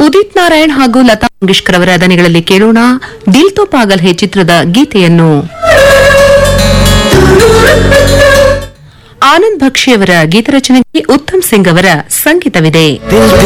ಉದಿತ್ ನಾರಾಯಣ್ ಹಾಗೂ ಲತಾ ಮಂಗೇಶ್ಕರ್ ಅವರ ದನಿಗಳಲ್ಲಿ ಕೇಳೋಣ ದಿಲ್ ತೋ ಪಾಗಲ್ ಹೇ ಚಿತ್ರದ ಗೀತೆಯನ್ನು. ಆನಂದ್ ಭಕ್ಷಿ ಅವರ ಗೀತರಚನೆಗೆ ಉತ್ತಮ್ ಸಿಂಗ್ ಅವರ ಸಂಗೀತವಿದೆ.